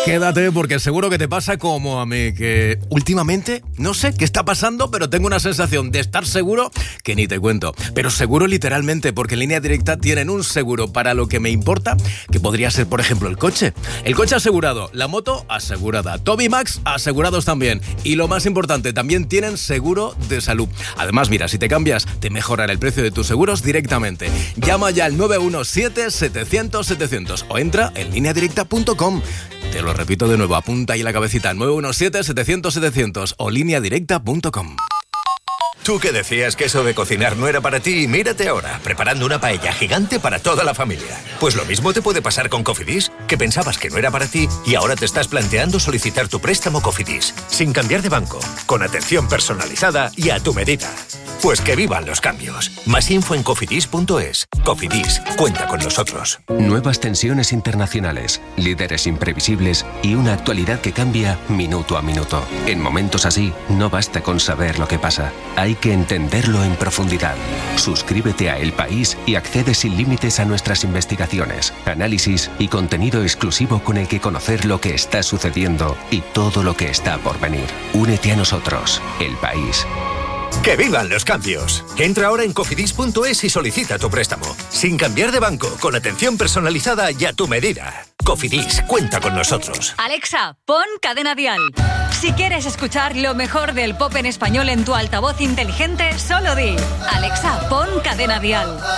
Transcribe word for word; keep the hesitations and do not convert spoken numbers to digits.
Quédate porque seguro que te pasa como a mí, que últimamente no sé qué está pasando, pero tengo una sensación de estar seguro que ni te cuento. Pero seguro literalmente, porque en Línea Directa tienen un seguro para lo que me importa, que podría ser, por ejemplo, el coche. El coche asegurado, la moto asegurada, Toby Max asegurados también. Y lo más importante, también tienen seguro de salud. Además, mira, si te cambias, te mejorará el precio de tus seguros directamente. Llama ya al nueve uno siete, setecientos, setecientos o entra en línea directa punto com. Te lo repito de nuevo, apunta ahí la cabecita, nueve uno siete, setecientos, setecientos o línea directa punto com. Tú que decías que eso de cocinar no era para ti, mírate ahora, preparando una paella gigante para toda la familia. Pues lo mismo te puede pasar con Cofidis, que pensabas que no era para ti y ahora te estás planteando solicitar tu préstamo Cofidis, sin cambiar de banco, con atención personalizada y a tu medida. Pues que vivan los cambios. Más info en cofidis punto es. Cofidis, cuenta con nosotros. Nuevas tensiones internacionales, líderes imprevisibles y una actualidad que cambia minuto a minuto. En momentos así, no basta con saber lo que pasa. Hay que entenderlo en profundidad. Suscríbete a El País y accede sin límites a nuestras investigaciones, análisis y contenido exclusivo con el que conocer lo que está sucediendo y todo lo que está por venir. Únete a nosotros, El País. ¡Que vivan los cambios! Entra ahora en cofidis punto es y solicita tu préstamo. Sin cambiar de banco, con atención personalizada y a tu medida. Cofidis, cuenta con nosotros. Alexa, pon Cadena Dial. Si quieres escuchar lo mejor del pop en español en tu altavoz inteligente, solo di: Alexa, pon Cadena Dial.